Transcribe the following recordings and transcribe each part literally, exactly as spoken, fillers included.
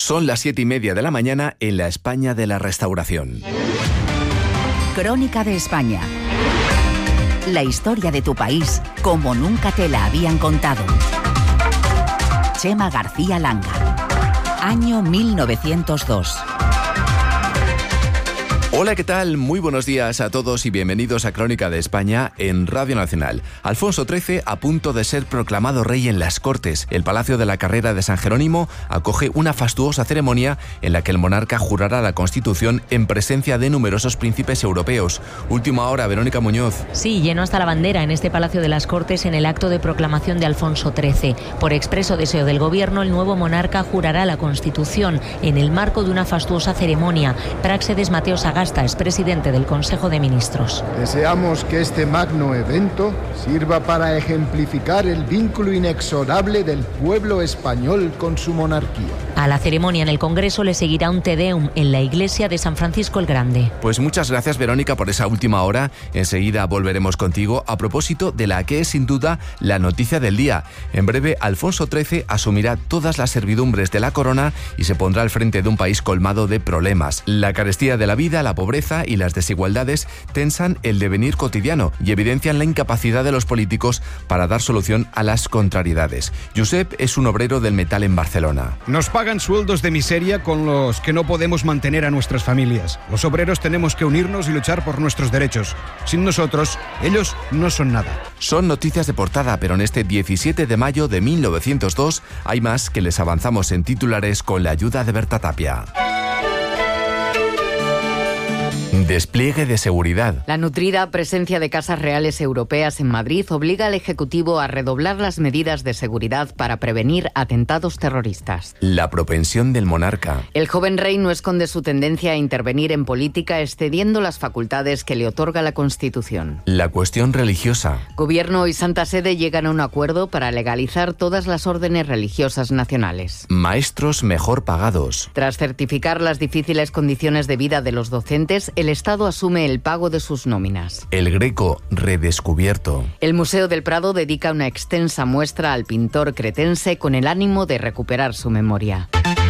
Son las siete y media de la mañana en la España de la Restauración. Crónica de España. La historia de tu país como nunca te la habían contado. Chema García Langa. Año mil novecientos dos. Hola, ¿qué tal? Muy buenos días a todos y bienvenidos a Crónica de España en Radio Nacional. Alfonso trece a punto de ser proclamado rey en las Cortes. El Palacio de la Carrera de San Jerónimo acoge una fastuosa ceremonia en la que el monarca jurará la Constitución en presencia de numerosos príncipes europeos. Última hora, Verónica Muñoz. Sí, llenó hasta la bandera en este Palacio de las Cortes en el acto de proclamación de Alfonso trece. Por expreso deseo del gobierno, el nuevo monarca jurará la Constitución en el marco de una fastuosa ceremonia. Práxedes Mateo Sagasta es presidente del Consejo de Ministros. Deseamos que este magno evento sirva para ejemplificar el vínculo inexorable del pueblo español con su monarquía. A la ceremonia en el Congreso le seguirá un Te Deum en la iglesia de San Francisco el Grande. Pues muchas gracias, Verónica, por esa última hora. Enseguida volveremos contigo a propósito de la que es sin duda la noticia del día. En breve, Alfonso trece asumirá todas las servidumbres de la corona y se pondrá al frente de un país colmado de problemas. La carestía de la vida, la pobreza y las desigualdades tensan el devenir cotidiano y evidencian la incapacidad de los políticos para dar solución a las contrariedades. Josep es un obrero del metal en Barcelona. Nos pagan sueldos de miseria con los que no podemos mantener a nuestras familias. Los obreros tenemos que unirnos y luchar por nuestros derechos. Sin nosotros, ellos no son nada. Son noticias de portada, pero en este diecisiete de mayo de mil novecientos dos hay más que les avanzamos en titulares con la ayuda de Berta Tapia. Despliegue de seguridad. La nutrida presencia de casas reales europeas en Madrid obliga al Ejecutivo a redoblar las medidas de seguridad para prevenir atentados terroristas. La propensión del monarca. El joven rey no esconde su tendencia a intervenir en política excediendo las facultades que le otorga la Constitución. La cuestión religiosa. Gobierno y Santa Sede llegan a un acuerdo para legalizar todas las órdenes religiosas nacionales. Maestros mejor pagados. Tras certificar las difíciles condiciones de vida de los docentes, el Estado asume el pago de sus nóminas. El Greco redescubierto. El Museo del Prado dedica una extensa muestra al pintor cretense con el ánimo de recuperar su memoria.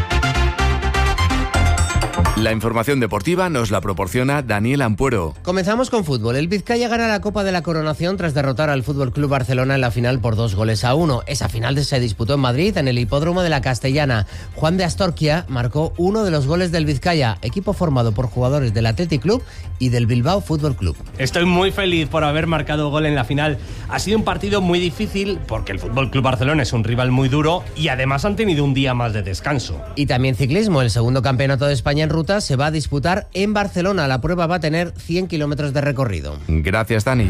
La información deportiva nos la proporciona Daniel Ampuero. Comenzamos con fútbol. El Vizcaya gana la Copa de la Coronación tras derrotar al F C Barcelona en la final por dos goles a uno. Esa final se disputó en Madrid, en el hipódromo de la Castellana. Juan de Astorquia marcó uno de los goles del Vizcaya, equipo formado por jugadores del Athletic Club y del Bilbao Fútbol Club. Estoy muy feliz por haber marcado gol en la final. Ha sido un partido muy difícil porque el F C Barcelona es un rival muy duro y además han tenido un día más de descanso. Y también ciclismo. El segundo campeonato de España en ruta se va a disputar en Barcelona. La prueba va a tener cien kilómetros de recorrido. Gracias, Dani.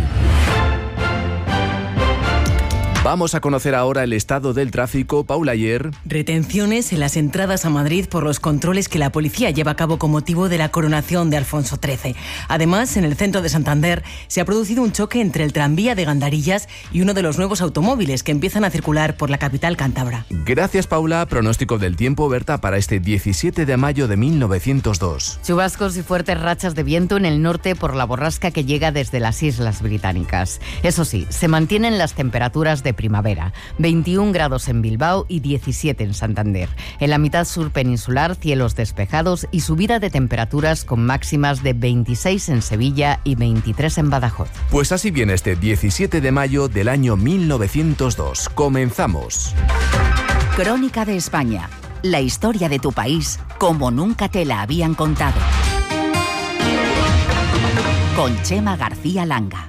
Vamos a conocer ahora el estado del tráfico. Paula Ayer. Retenciones en las entradas a Madrid por los controles que la policía lleva a cabo con motivo de la coronación de Alfonso trece. Además, en el centro de Santander se ha producido un choque entre el tranvía de Gandarillas y uno de los nuevos automóviles que empiezan a circular por la capital cántabra. Gracias, Paula. Pronóstico del tiempo, Berta, para este diecisiete de mayo de mil novecientos dos. Chubascos y fuertes rachas de viento en el norte por la borrasca que llega desde las Islas Británicas. Eso sí, se mantienen las temperaturas de primavera, veintiún grados en Bilbao y diecisiete en Santander. En la mitad sur peninsular, cielos despejados y subida de temperaturas con máximas de veintiséis en Sevilla y veintitrés en Badajoz. Pues así viene este diecisiete de mayo del año mil novecientos dos. Comenzamos. Crónica de España. La historia de tu país como nunca te la habían contado. Con Chema García Langa.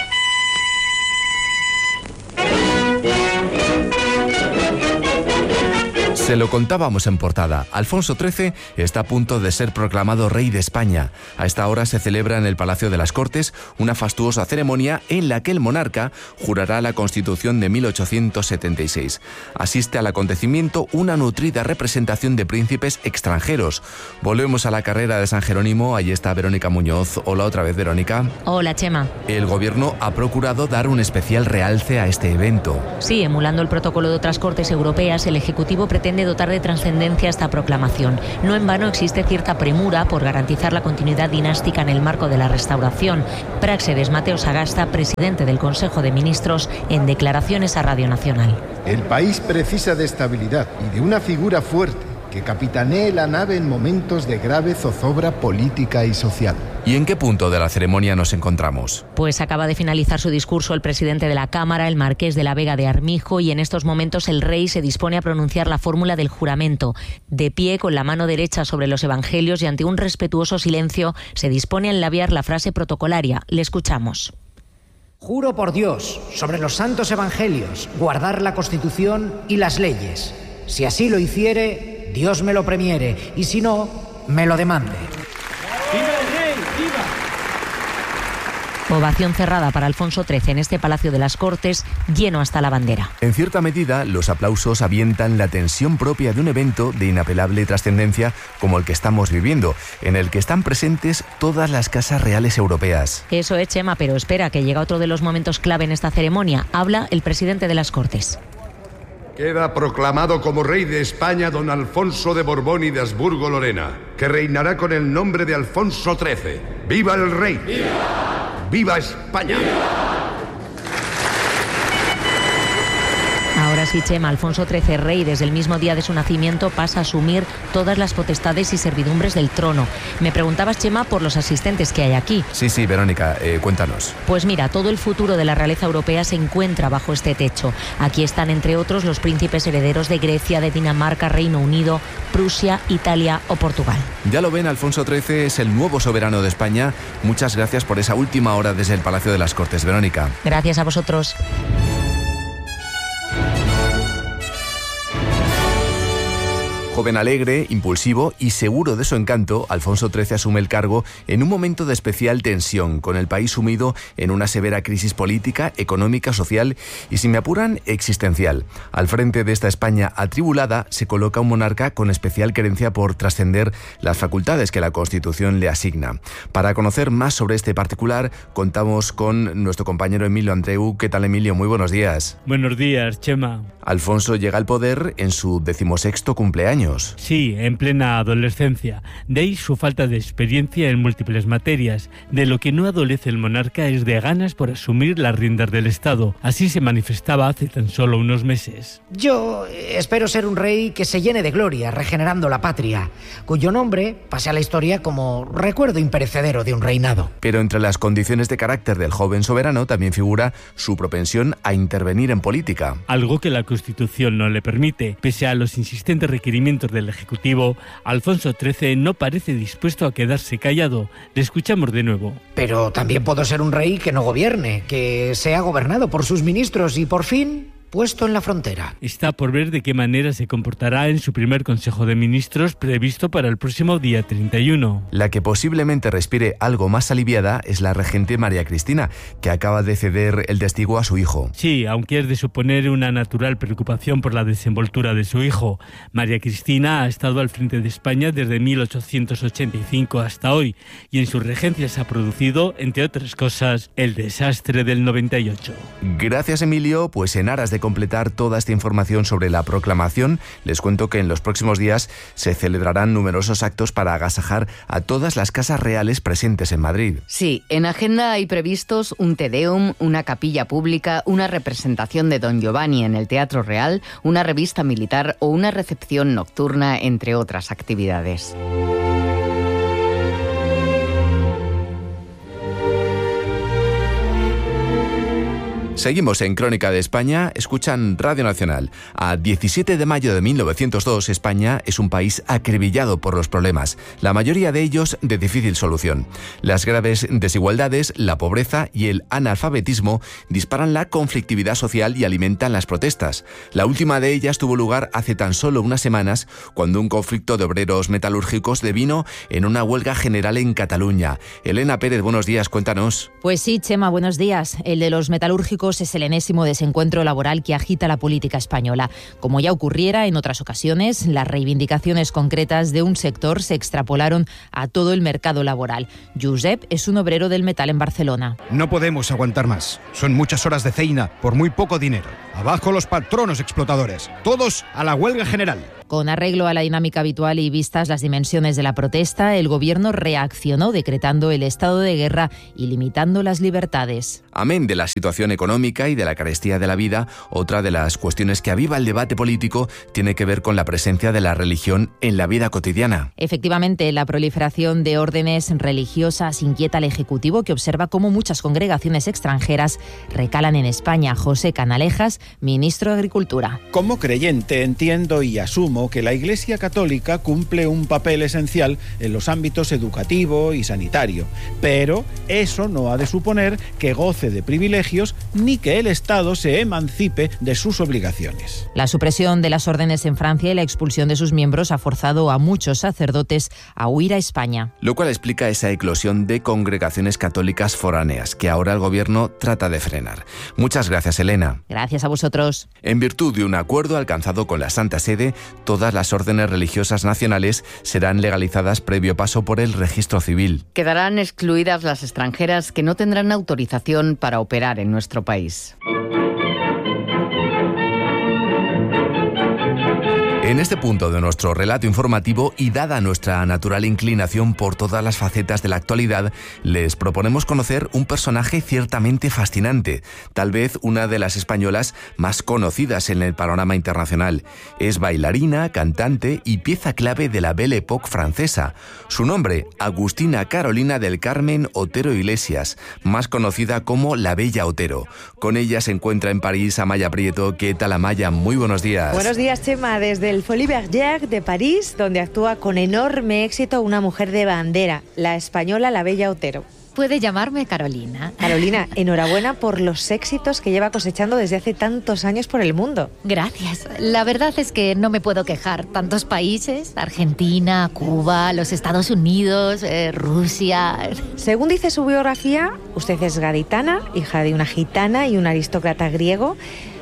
Se lo contábamos en portada. Alfonso trece está a punto de ser proclamado rey de España. A esta hora se celebra en el Palacio de las Cortes una fastuosa ceremonia en la que el monarca jurará la Constitución de mil ochocientos setenta y seis. Asiste al acontecimiento una nutrida representación de príncipes extranjeros. Volvemos a la Carrera de San Jerónimo. Allí está Verónica Muñoz. Hola otra vez, Verónica. Hola, Chema. El gobierno ha procurado dar un especial realce a este evento. Sí, emulando el protocolo de otras cortes europeas, el Ejecutivo pretende pretende dotar de trascendencia esta proclamación. No en vano existe cierta premura por garantizar la continuidad dinástica en el marco de la restauración. Práxedes Mateo Sagasta, presidente del Consejo de Ministros, en declaraciones a Radio Nacional. El país precisa de estabilidad y de una figura fuerte que capitanee la nave en momentos de grave zozobra política y social. ¿Y en qué punto de la ceremonia nos encontramos? Pues acaba de finalizar su discurso el presidente de la Cámara, el marqués de la Vega de Armijo, y en estos momentos el rey se dispone a pronunciar la fórmula del juramento. De pie, con la mano derecha sobre los evangelios y ante un respetuoso silencio, se dispone a enlabiar la frase protocolaria. Le escuchamos. Juro por Dios, sobre los santos evangelios, guardar la Constitución y las leyes. Si así lo hiciere, Dios me lo premiere, y si no, me lo demande. ¡Viva el rey! ¡Viva! Ovación cerrada para Alfonso trece en este Palacio de las Cortes, lleno hasta la bandera. En cierta medida, los aplausos avientan la tensión propia de un evento de inapelable trascendencia como el que estamos viviendo, en el que están presentes todas las casas reales europeas. Eso es, Chema, pero espera, que llega otro de los momentos clave en esta ceremonia. Habla el presidente de las Cortes. Queda proclamado como rey de España don Alfonso de Borbón y de Habsburgo-Lorena, que reinará con el nombre de Alfonso trece. ¡Viva el rey! ¡Viva! ¡Viva España! ¡Viva! Ahora sí, Chema, Alfonso trece, rey, desde el mismo día de su nacimiento pasa a asumir todas las potestades y servidumbres del trono. Me preguntabas, Chema, por los asistentes que hay aquí. Sí, sí, Verónica, eh, cuéntanos. Pues mira, todo el futuro de la realeza europea se encuentra bajo este techo. Aquí están, entre otros, los príncipes herederos de Grecia, de Dinamarca, Reino Unido, Prusia, Italia o Portugal. Ya lo ven, Alfonso trece es el nuevo soberano de España. Muchas gracias por esa última hora desde el Palacio de las Cortes, Verónica. Gracias a vosotros. Joven alegre, impulsivo y seguro de su encanto, Alfonso trece asume el cargo en un momento de especial tensión, con el país sumido en una severa crisis política, económica, social y, si me apuran, existencial. Al frente de esta España atribulada se coloca un monarca con especial querencia por trascender las facultades que la Constitución le asigna. Para conocer más sobre este particular, contamos con nuestro compañero Emilio Andreu. ¿Qué tal, Emilio? Muy buenos días. Buenos días, Chema. Alfonso llega al poder en su decimosexto cumpleaños. Sí, en plena adolescencia. De ahí su falta de experiencia en múltiples materias. De lo que no adolece el monarca es de ganas por asumir las riendas del Estado. Así se manifestaba hace tan solo unos meses. Yo espero ser un rey que se llene de gloria, regenerando la patria, cuyo nombre pase a la historia como recuerdo imperecedero de un reinado. Pero entre las condiciones de carácter del joven soberano también figura su propensión a intervenir en política. Algo que la Constitución no le permite. Pese a los insistentes requerimientos del Ejecutivo, Alfonso trece no parece dispuesto a quedarse callado. Le escuchamos de nuevo. Pero también puedo ser un rey que no gobierne, que sea gobernado por sus ministros y, por fin, puesto en la frontera. Está por ver de qué manera se comportará en su primer Consejo de Ministros previsto para el próximo día treinta y uno. La que posiblemente respire algo más aliviada es la regente María Cristina, que acaba de ceder el testigo a su hijo. Sí, aunque es de suponer una natural preocupación por la desenvoltura de su hijo. María Cristina ha estado al frente de España desde mil ochocientos ochenta y cinco hasta hoy, y en su regencia se ha producido, entre otras cosas, el desastre del noventa y ocho. Gracias, Emilio. Pues en aras de completar toda esta información sobre la proclamación, les cuento que en los próximos días se celebrarán numerosos actos para agasajar a todas las casas reales presentes en Madrid. Sí, en agenda hay previstos un Te Deum, una capilla pública, una representación de Don Giovanni en el Teatro Real, una revista militar o una recepción nocturna, entre otras actividades. Seguimos en Crónica de España, escuchan Radio Nacional. A diecisiete de mayo de mil novecientos dos, España es un país acribillado por los problemas, la mayoría de ellos de difícil solución. Las graves desigualdades, la pobreza y el analfabetismo disparan la conflictividad social y alimentan las protestas. La última de ellas tuvo lugar hace tan solo unas semanas, cuando un conflicto de obreros metalúrgicos devino en una huelga general en Cataluña. Elena Pérez, buenos días, cuéntanos. Pues sí, Chema, buenos días. El de los metalúrgicos es el enésimo desencuentro laboral que agita la política española. Como ya ocurriera en otras ocasiones, las reivindicaciones concretas de un sector se extrapolaron a todo el mercado laboral. Josep es un obrero del metal en Barcelona. No podemos aguantar más. Son muchas horas de feina por muy poco dinero. Abajo los patronos explotadores. Todos a la huelga general. Con arreglo a la dinámica habitual y vistas las dimensiones de la protesta, el gobierno reaccionó decretando el estado de guerra y limitando las libertades. Amén de la situación económica y de la carestía de la vida, otra de las cuestiones que aviva el debate político tiene que ver con la presencia de la religión en la vida cotidiana. Efectivamente, la proliferación de órdenes religiosas inquieta al Ejecutivo, que observa cómo muchas congregaciones extranjeras recalan en España. José Canalejas, ministro de Agricultura. Como creyente entiendo y asumo que la Iglesia Católica cumple un papel esencial en los ámbitos educativo y sanitario, pero eso no ha de suponer que goce de privilegios ni que el Estado se emancipe de sus obligaciones. La supresión de las órdenes en Francia y la expulsión de sus miembros ha forzado a muchos sacerdotes a huir a España. Lo cual explica esa eclosión de congregaciones católicas foráneas que ahora el gobierno trata de frenar. Muchas gracias, Elena. Gracias a vosotros. En virtud de un acuerdo alcanzado con la Santa Sede, todas las órdenes religiosas nacionales serán legalizadas previo paso por el registro civil. Quedarán excluidas las extranjeras que no tendrán autorización para operar en nuestro país. En este punto de nuestro relato informativo y dada nuestra natural inclinación por todas las facetas de la actualidad, les proponemos conocer un personaje ciertamente fascinante, tal vez una de las españolas más conocidas en el panorama internacional. Es bailarina, cantante y pieza clave de la Belle Époque francesa. Su nombre, Agustina Carolina del Carmen Otero Iglesias, más conocida como la Bella Otero. Con ella se encuentra en París Amaya Prieto. ¿Qué tal, Amaya? Muy buenos días. Buenos días, Chema, desde el Folies Bergère de París, donde actúa con enorme éxito una mujer de bandera, la española la Bella Otero. Puede llamarme Carolina. Carolina, enhorabuena por los éxitos que lleva cosechando desde hace tantos años por el mundo. Gracias. La verdad es que no me puedo quejar. Tantos países, Argentina, Cuba, los Estados Unidos, eh, Rusia... Según dice su biografía, usted es gaditana, hija de una gitana y un aristócrata griego.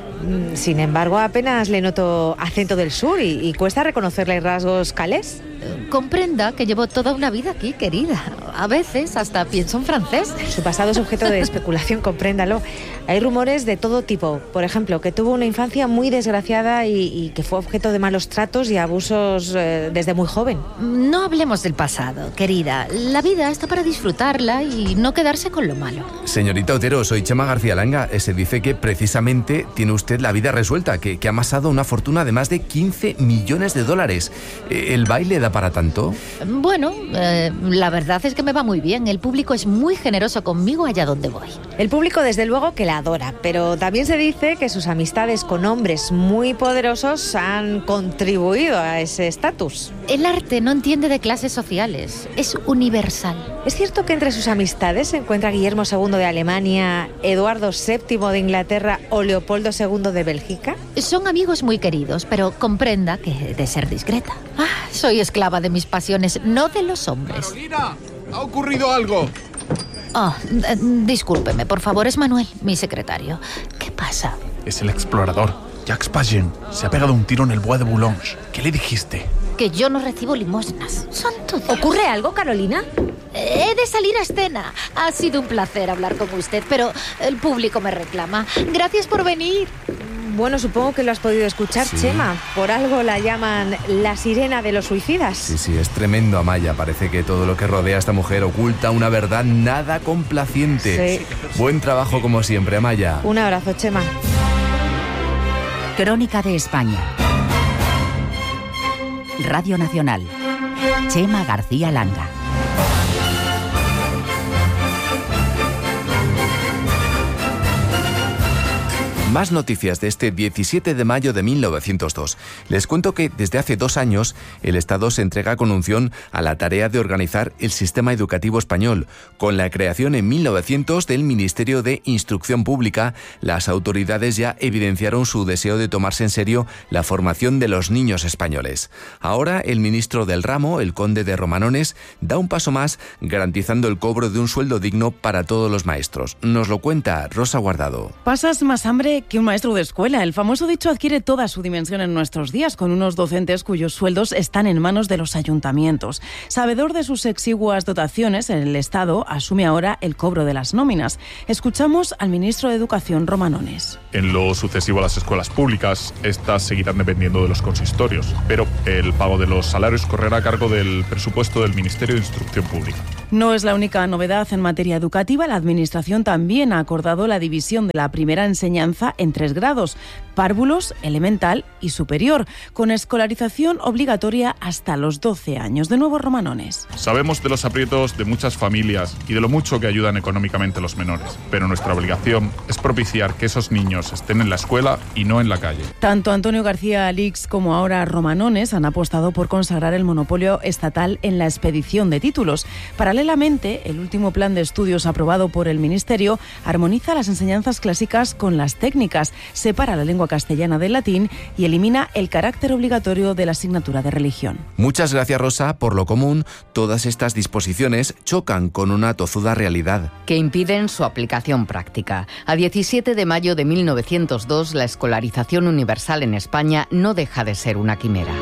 Sin embargo, apenas le noto acento del sur y, y cuesta reconocerle rasgos calés. Comprenda que llevo toda una vida aquí, querida. A veces hasta pienso en francés. Su pasado es objeto de especulación, compréndalo. Hay rumores de todo tipo. Por ejemplo, que tuvo una infancia muy desgraciada y, y que fue objeto de malos tratos y abusos eh, desde muy joven. No hablemos del pasado, querida. La vida está para disfrutarla y no quedarse con lo malo. Señorita Otero, soy Chema García Langa. Se dice que precisamente tiene usted la vida resuelta, que, que ha amasado una fortuna de más de quince millones de dólares. ¿El baile da para tanto? Bueno, eh, la verdad es que me va muy bien. El público es muy generoso conmigo allá donde voy. El público desde luego que la adora, pero también se dice que sus amistades con hombres muy poderosos han contribuido a ese estatus. El arte no entiende de clases sociales, es universal. ¿Es cierto que entre sus amistades se encuentra Guillermo segundo de Alemania, Eduardo séptimo de Inglaterra o Leopoldo segundo de Bélgica? Son amigos muy queridos, pero comprenda que he de ser discreta. Ah, soy esclava de mis pasiones, no de los hombres. ¡Carolina! ¡Ha ocurrido algo! Oh, d- discúlpeme, por favor, es Manuel, mi secretario. ¿Qué pasa? Es el explorador, Jacques Pagin. Se ha pegado un tiro en el Bois de Boulogne. ¿Qué le dijiste? Que yo no recibo limosnas. Santo Dios. ¿Ocurre algo, Carolina? He de salir a escena. Ha sido un placer hablar con usted, pero el público me reclama. Gracias por venir. Bueno, supongo que lo has podido escuchar, sí. Chema. Por algo la llaman la sirena de los suicidas. Sí, sí, es tremendo, Amaya. Parece que todo lo que rodea a esta mujer oculta una verdad nada complaciente. Sí. Buen trabajo como siempre, Amaya. Un abrazo, Chema. Crónica de España. Radio Nacional. Chema García Langa. Más noticias de este diecisiete de mayo de mil novecientos dos. Les cuento que desde hace dos años el Estado se entrega con unción a la tarea de organizar el sistema educativo español. Con la creación en mil novecientos del Ministerio de Instrucción Pública, las autoridades ya evidenciaron su deseo de tomarse en serio la formación de los niños españoles. Ahora el ministro del ramo, el conde de Romanones, da un paso más garantizando el cobro de un sueldo digno para todos los maestros. Nos lo cuenta Rosa Guardado. Pasas más hambre grande que un maestro de escuela. El famoso dicho adquiere toda su dimensión en nuestros días, con unos docentes cuyos sueldos están en manos de los ayuntamientos. Sabedor de sus exiguas dotaciones, el Estado asume ahora el cobro de las nóminas. Escuchamos al ministro de Educación, Romanones. En lo sucesivo a las escuelas públicas, estas seguirán dependiendo de los consistorios, pero el pago de los salarios correrá a cargo del presupuesto del Ministerio de Instrucción Pública. No es la única novedad en materia educativa. La Administración también ha acordado la división de la primera enseñanza en tres grados: párvulos, elemental y superior, con escolarización obligatoria hasta los doce años. De nuevo, Romanones. Sabemos de los aprietos de muchas familias y de lo mucho que ayudan económicamente a los menores, pero nuestra obligación es propiciar que esos niños estén en la escuela y no en la calle. Tanto Antonio García Alix como ahora Romanones han apostado por consagrar el monopolio estatal en la expedición de títulos. Paralelamente, el último plan de estudios aprobado por el Ministerio armoniza las enseñanzas clásicas con las técnicas, separa la lengua castellana del latín y elimina el carácter obligatorio de la asignatura de religión. Muchas gracias, Rosa. Por lo común, todas estas disposiciones chocan con una tozuda realidad que impiden su aplicación práctica. A diecisiete de mayo de mil novecientos dos, la escolarización universal en España no deja de ser una quimera.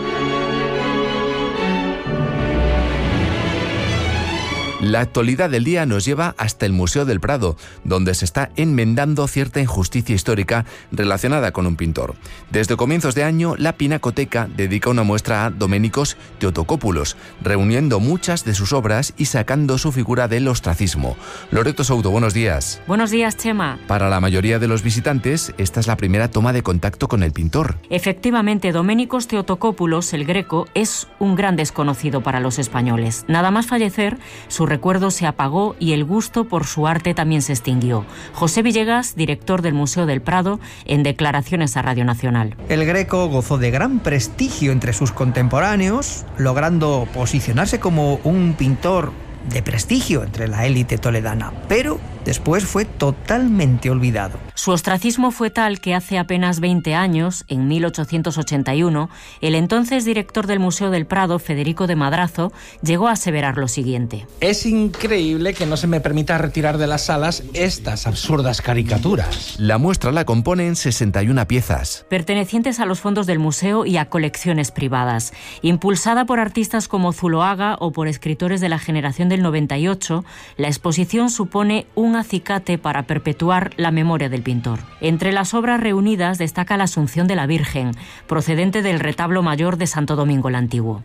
La actualidad del día nos lleva hasta el Museo del Prado, donde se está enmendando cierta injusticia histórica relacionada con un pintor. Desde comienzos de año, la Pinacoteca dedica una muestra a Doménicos Teotocópulos, reuniendo muchas de sus obras y sacando su figura del ostracismo. Loreto Souto, buenos días. Buenos días, Chema. Para la mayoría de los visitantes, esta es la primera toma de contacto con el pintor. Efectivamente, Doménicos Teotocópulos, el Greco, es un gran desconocido para los españoles. Nada más fallecer, su recuerdo se apagó y el gusto por su arte también se extinguió. José Villegas, director del Museo del Prado, en declaraciones a Radio Nacional. El Greco gozó de gran prestigio entre sus contemporáneos, logrando posicionarse como un pintor de prestigio entre la élite toledana, pero después fue totalmente olvidado. Su ostracismo fue tal que hace apenas veinte años, en mil ochocientos ochenta y uno, el entonces director del Museo del Prado, Federico de Madrazo, llegó a aseverar lo siguiente. Es increíble que no se me permita retirar de las salas estas absurdas caricaturas. La muestra la componen sesenta y una piezas, pertenecientes a los fondos del museo y a colecciones privadas. Impulsada por artistas como Zuloaga o por escritores de la generación del noventa y ocho, la exposición supone un acicate para perpetuar la memoria del pintor. Entre las obras reunidas destaca la Asunción de la Virgen, procedente del retablo mayor de Santo Domingo el Antiguo.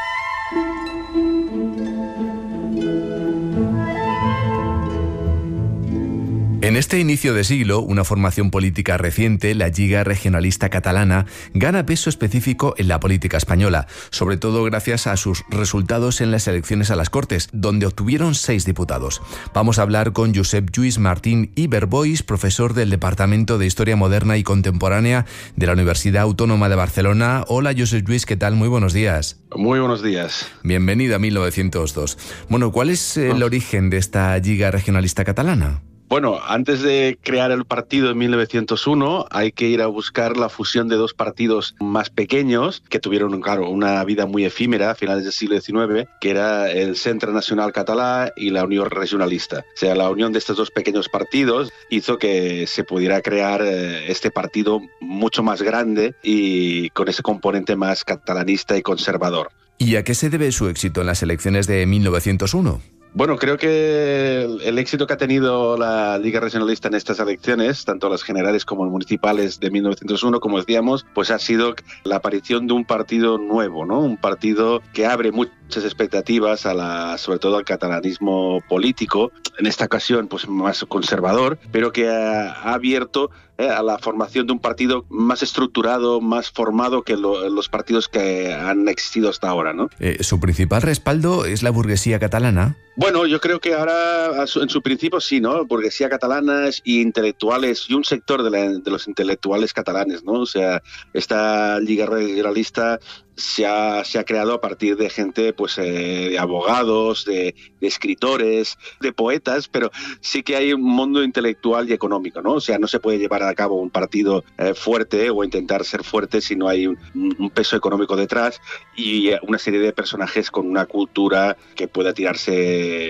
En este inicio de siglo, una formación política reciente, la Lliga Regionalista Catalana, gana peso específico en la política española, sobre todo gracias a sus resultados en las elecciones a las Cortes, donde obtuvieron seis diputados. Vamos a hablar con Josep Lluís Martín i Berbois, profesor del Departamento de Historia Moderna y Contemporánea de la Universidad Autónoma de Barcelona. Hola, Josep Lluís, ¿qué tal? Muy buenos días. Muy buenos días. Bienvenido a mil novecientos dos. Bueno, ¿cuál es el origen de esta Lliga Regionalista Catalana? Bueno, antes de crear el partido en mil novecientos uno hay que ir a buscar la fusión de dos partidos más pequeños que tuvieron, claro, una vida muy efímera a finales del siglo diecinueve, que era el Centre Nacional Català y la Unión Regionalista. O sea, la unión de estos dos pequeños partidos hizo que se pudiera crear este partido mucho más grande y con ese componente más catalanista y conservador. ¿Y a qué se debe su éxito en las elecciones de mil novecientos uno? Bueno, creo que el éxito que ha tenido la Lliga Regionalista en estas elecciones, tanto las generales como las municipales de mil novecientos uno, como decíamos, pues ha sido la aparición de un partido nuevo, ¿no? Un partido que abre muchas expectativas a la, sobre todo al catalanismo político, en esta ocasión pues más conservador, pero que ha, ha abierto eh, a la formación de un partido más estructurado, más formado que lo, los partidos que han existido hasta ahora, ¿no? Eh, ¿Su principal respaldo es la burguesía catalana? Bueno, yo creo que ahora, en su principio sí, ¿no? Burguesía catalana y intelectuales, y un sector de, la, de los intelectuales catalanes, ¿no? O sea, esta Lliga Regionalista se ha, se ha creado a partir de gente, pues, eh, de abogados, de, de escritores, de poetas, pero sí que hay un mundo intelectual y económico, ¿no? O sea, no se puede llevar a cabo un partido eh, fuerte o intentar ser fuerte si no hay un, un peso económico detrás y una serie de personajes con una cultura que pueda tirarse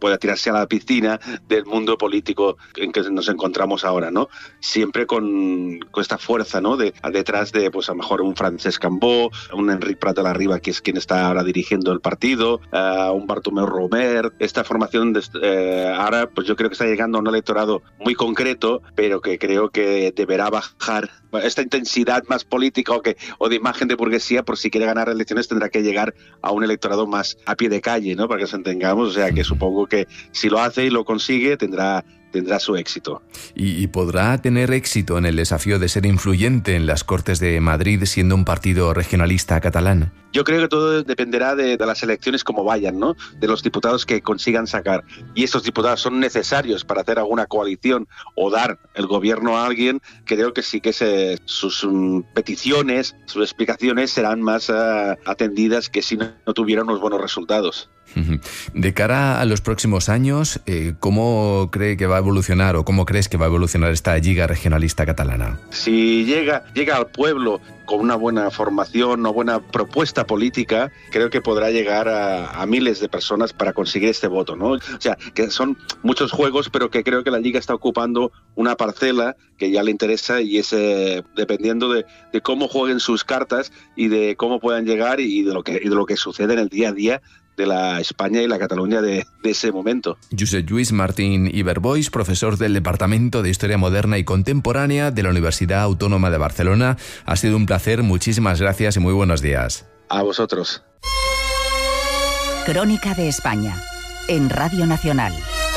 pueda tirarse a la piscina del mundo político en que nos encontramos ahora, ¿no? Siempre con, con esta fuerza, ¿no? De, detrás de, pues a lo mejor un Francesc Cambó, un Enric Prat de la Riba, que es quien está ahora dirigiendo el partido, uh, un Bartomeu Romer. Esta formación de, eh, ahora, pues yo creo que está llegando a un electorado muy concreto, pero que creo que deberá bajar esta intensidad más política o, que, o de imagen de burguesía. Por si quiere ganar elecciones tendrá que llegar a un electorado más a pie de calle, ¿no? Para que nos entendamos. O sea, que supongo que si lo hace y lo consigue tendrá tendrá su éxito. ¿Y, y podrá tener éxito en el desafío de ser influyente en las Cortes de Madrid siendo un partido regionalista catalán? Yo creo que todo dependerá de, de las elecciones como vayan, ¿no? De los diputados que consigan sacar. Y estos diputados son necesarios para hacer alguna coalición o dar el gobierno a alguien. Creo que sí que se, sus um, peticiones, sus explicaciones serán más uh, atendidas que si no, no tuvieran unos buenos resultados. De cara a los próximos años, eh, ¿cómo cree que va a evolucionar o cómo crees que va a evolucionar esta Lliga Regionalista catalana? Si llega, llega al pueblo con una buena formación, una buena propuesta política, creo que podrá llegar a, a miles de personas para conseguir este voto, ¿no? O sea, que son muchos juegos, pero que creo que la Lliga está ocupando una parcela que ya le interesa y es eh, dependiendo de, de cómo jueguen sus cartas y de cómo puedan llegar y de lo que, y de lo que sucede en el día a día de la España y la Cataluña de, de ese momento. Josep Lluís Martín Iberboix, profesor del Departamento de Historia Moderna y Contemporánea de la Universidad Autónoma de Barcelona. Ha sido un placer, muchísimas gracias y muy buenos días. A vosotros. Crónica de España, en Radio Nacional.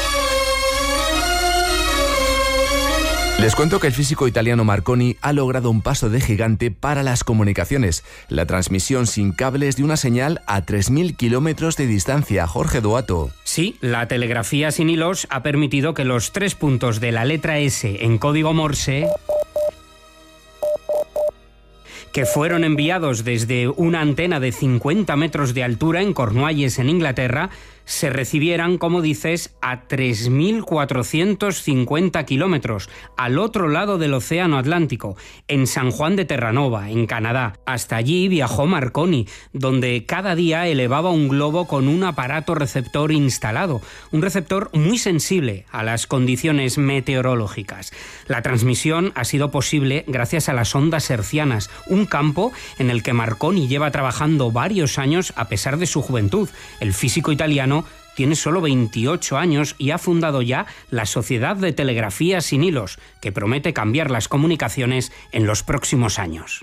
Les cuento que el físico italiano Marconi ha logrado un paso de gigante para las comunicaciones, la transmisión sin cables de una señal a tres mil kilómetros de distancia. Jorge Duato. Sí, la telegrafía sin hilos ha permitido que los tres puntos de la letra S en código Morse, que fueron enviados desde una antena de cincuenta metros de altura en Cornualles, en Inglaterra, se recibieran, como dices, a tres mil cuatrocientos cincuenta kilómetros, al otro lado del Océano Atlántico, en San Juan de Terranova, en Canadá. Hasta allí viajó Marconi, donde cada día elevaba un globo con un aparato receptor instalado, un receptor muy sensible a las condiciones meteorológicas. La transmisión ha sido posible gracias a las ondas hercianas, un campo en el que Marconi lleva trabajando varios años a pesar de su juventud. El físico italiano tiene solo veintiocho años y ha fundado ya la Sociedad de Telegrafía Sin Hilos, que promete cambiar las comunicaciones en los próximos años.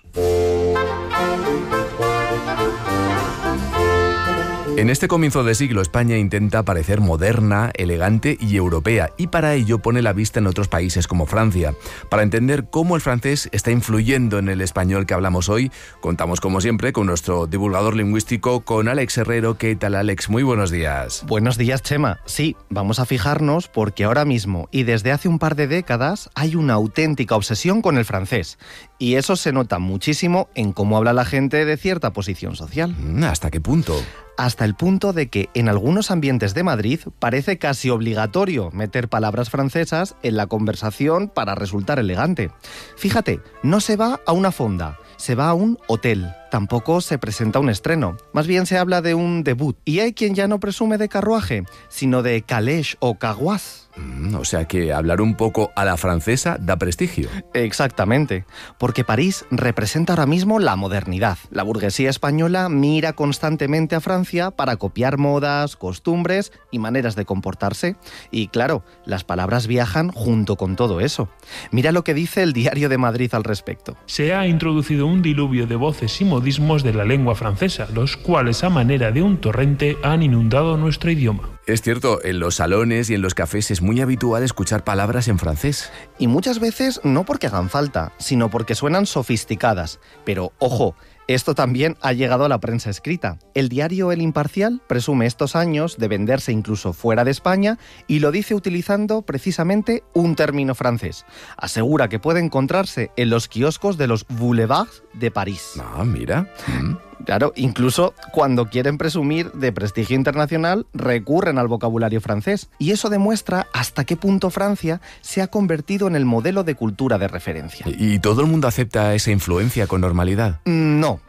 En este comienzo de siglo, España intenta parecer moderna, elegante y europea, y para ello pone la vista en otros países como Francia. Para entender cómo el francés está influyendo en el español que hablamos hoy, contamos como siempre con nuestro divulgador lingüístico, con Alex Herrero. ¿Qué tal, Alex? Muy buenos días. Buenos días, Chema. Sí, vamos a fijarnos porque ahora mismo y desde hace un par de décadas hay una auténtica obsesión con el francés. Y eso se nota muchísimo en cómo habla la gente de cierta posición social. ¿Hasta qué punto? Hasta el punto de que en algunos ambientes de Madrid parece casi obligatorio meter palabras francesas en la conversación para resultar elegante. Fíjate, no se va a una fonda, se va a un hotel. Tampoco se presenta un estreno, más bien se habla de un debut. Y hay quien ya no presume de carruaje, sino de calèche o caguas. Mm, o sea que hablar un poco a la francesa da prestigio. Exactamente, porque París representa ahora mismo la modernidad. La burguesía española mira constantemente a Francia para copiar modas, costumbres y maneras de comportarse. Y claro, las palabras viajan junto con todo eso. Mira lo que dice el Diario de Madrid al respecto. Se ha introducido un diluvio de voces y modismos de la lengua francesa, los cuales a manera de un torrente han inundado nuestro idioma. Es cierto, en los salones y en los cafés es muy habitual escuchar palabras en francés. Y muchas veces no porque hagan falta, sino porque suenan sofisticadas. Pero, ojo, esto también ha llegado a la prensa escrita. El diario El Imparcial presume estos años de venderse incluso fuera de España y lo dice utilizando precisamente un término francés. Asegura que puede encontrarse en los kioscos de los boulevards de París. Ah, mira. Mm. Claro, incluso cuando quieren presumir de prestigio internacional recurren al vocabulario francés. Y eso demuestra hasta qué punto Francia se ha convertido en el modelo de cultura de referencia. ¿Y todo el mundo acepta esa influencia con normalidad? No,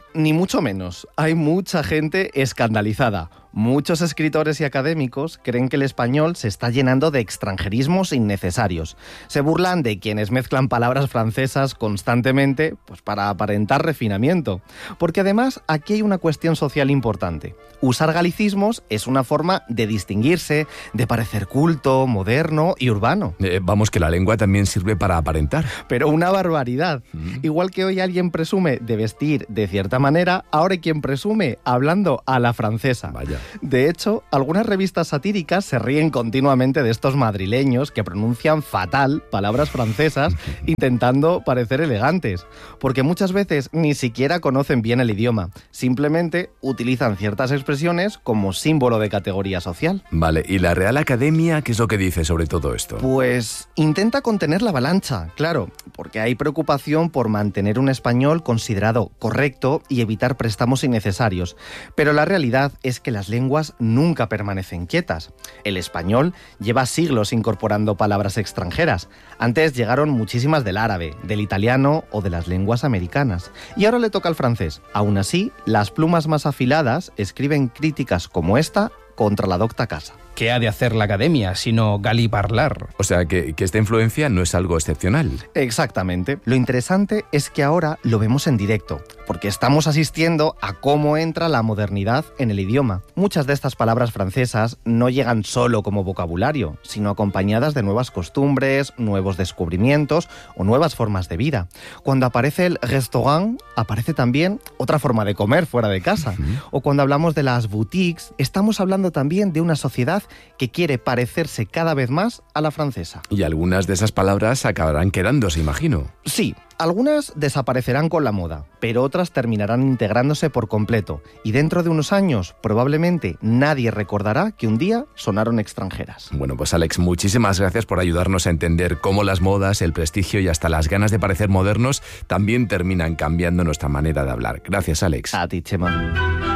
ni mucho menos. Hay mucha gente escandalizada. Muchos escritores y académicos creen que el español se está llenando de extranjerismos innecesarios. Se burlan de quienes mezclan palabras francesas constantemente, pues para aparentar refinamiento. Porque además aquí hay una cuestión social importante. Usar galicismos es una forma de distinguirse, de parecer culto, moderno y urbano. Eh, vamos, que la lengua también sirve para aparentar. Pero una barbaridad. Mm. Igual que hoy alguien presume de vestir de cierta manera, ahora hay quien presume hablando a la francesa. Vaya. De hecho, algunas revistas satíricas se ríen continuamente de estos madrileños que pronuncian fatal palabras francesas intentando parecer elegantes, porque muchas veces ni siquiera conocen bien el idioma, simplemente utilizan ciertas expresiones como símbolo de categoría social. Vale, ¿y la Real Academia qué es lo que dice sobre todo esto? Pues intenta contener la avalancha, claro, porque hay preocupación por mantener un español considerado correcto y evitar préstamos innecesarios, pero la realidad es que las lenguas nunca permanecen quietas. El español lleva siglos incorporando palabras extranjeras. Antes llegaron muchísimas del árabe, del italiano o de las lenguas americanas. Y ahora le toca al francés. Aún así, las plumas más afiladas escriben críticas como esta contra la docta casa. ¿Qué ha de hacer la academia sino galiparlar? O sea, que, que esta influencia no es algo excepcional. Exactamente. Lo interesante es que ahora lo vemos en directo, porque estamos asistiendo a cómo entra la modernidad en el idioma. Muchas de estas palabras francesas no llegan solo como vocabulario, sino acompañadas de nuevas costumbres, nuevos descubrimientos o nuevas formas de vida. Cuando aparece el restaurant, aparece también otra forma de comer fuera de casa. Uh-huh. O cuando hablamos de las boutiques, estamos hablando también de una sociedad que quiere parecerse cada vez más a la francesa. Y algunas de esas palabras acabarán quedándose, imagino. Sí, algunas desaparecerán con la moda, pero otras terminarán integrándose por completo. Y dentro de unos años, probablemente nadie recordará que un día sonaron extranjeras. Bueno, pues Alex, muchísimas gracias por ayudarnos a entender cómo las modas, el prestigio y hasta las ganas de parecer modernos también terminan cambiando nuestra manera de hablar. Gracias, Alex. A ti, Chema.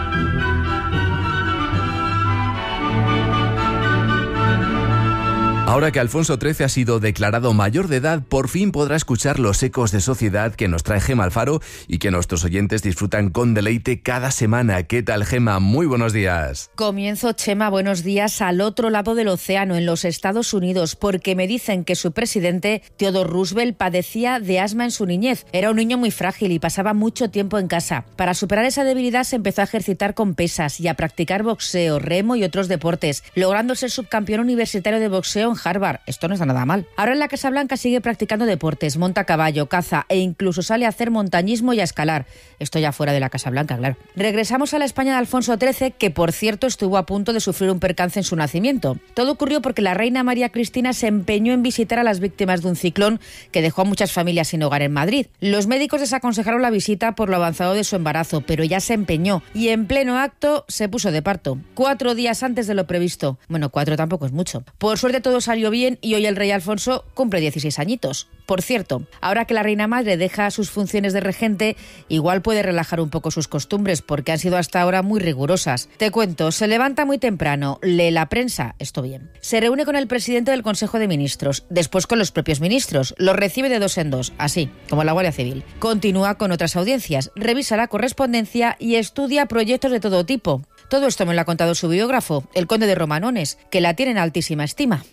Ahora que Alfonso trece ha sido declarado mayor de edad, por fin podrá escuchar los ecos de sociedad que nos trae Gema Alfaro y que nuestros oyentes disfrutan con deleite cada semana. ¿Qué tal, Gema? Muy buenos días. Comienzo, Chema, buenos días, al otro lado del océano, en los Estados Unidos, porque me dicen que su presidente, Theodore Roosevelt, padecía de asma en su niñez. Era un niño muy frágil y pasaba mucho tiempo en casa. Para superar esa debilidad se empezó a ejercitar con pesas y a practicar boxeo, remo y otros deportes, logrando ser subcampeón universitario de boxeo en Harvard. Esto no está nada mal. Ahora en la Casa Blanca sigue practicando deportes, monta a caballo, caza e incluso sale a hacer montañismo y a escalar. Esto ya fuera de la Casa Blanca, claro. Regresamos a la España de Alfonso trece, que por cierto estuvo a punto de sufrir un percance en su nacimiento. Todo ocurrió porque la reina María Cristina se empeñó en visitar a las víctimas de un ciclón que dejó a muchas familias sin hogar en Madrid. Los médicos desaconsejaron la visita por lo avanzado de su embarazo, pero ella se empeñó y en pleno acto se puso de parto. Cuatro días antes de lo previsto. Bueno, cuatro tampoco es mucho. Por suerte todo salió bien y hoy el rey Alfonso cumple dieciséis añitos. Por cierto, ahora que la reina madre deja sus funciones de regente, igual puede relajar un poco sus costumbres porque han sido hasta ahora muy rigurosas. Te cuento, se levanta muy temprano, lee la prensa, esto bien. Se reúne con el presidente del Consejo de Ministros, después con los propios ministros, los recibe de dos en dos, así, como la Guardia Civil. Continúa con otras audiencias, revisa la correspondencia y estudia proyectos de todo tipo. Todo esto me lo ha contado su biógrafo, el conde de Romanones, que la tiene en altísima estima.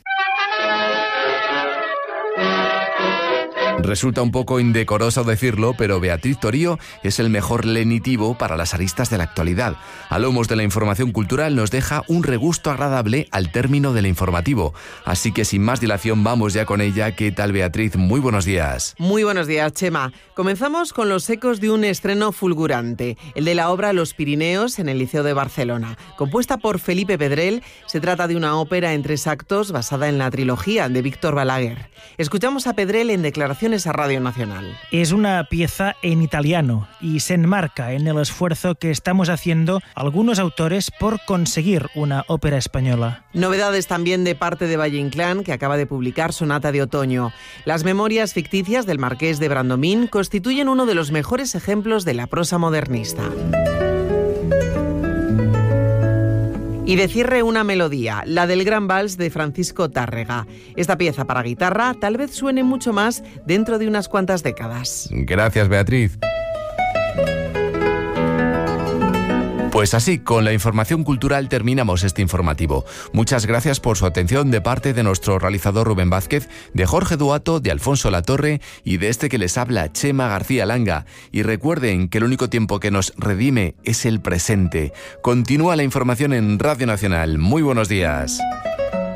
Resulta un poco indecoroso decirlo, pero Beatriz Torío es el mejor lenitivo para las aristas de la actualidad. A lomos de la información cultural nos deja un regusto agradable al término del informativo. Así que sin más dilación vamos ya con ella. ¿Qué tal, Beatriz? Muy buenos días. Muy buenos días, Chema. Comenzamos con los ecos de un estreno fulgurante, el de la obra Los Pirineos en el Liceo de Barcelona. Compuesta por Felipe Pedrell, se trata de una ópera en tres actos basada en la trilogía de Víctor Balaguer. Escuchamos a Pedrell en declaraciones a Radio Nacional. Es una pieza en italiano y se enmarca en el esfuerzo que estamos haciendo algunos autores por conseguir una ópera española. Novedades también de parte de Valle Inclán, que acaba de publicar Sonata de Otoño. Las memorias ficticias del Marqués de Brandomín constituyen uno de los mejores ejemplos de la prosa modernista. Y de cierre una melodía, la del Gran Vals de Francisco Tárrega. Esta pieza para guitarra tal vez suene mucho más dentro de unas cuantas décadas. Gracias, Beatriz. Pues así, con la información cultural terminamos este informativo. Muchas gracias por su atención de parte de nuestro realizador Rubén Vázquez, de Jorge Duato, de Alfonso Latorre y de este que les habla, Chema García Langa. Y recuerden que el único tiempo que nos redime es el presente. Continúa la información en Radio Nacional. Muy buenos días.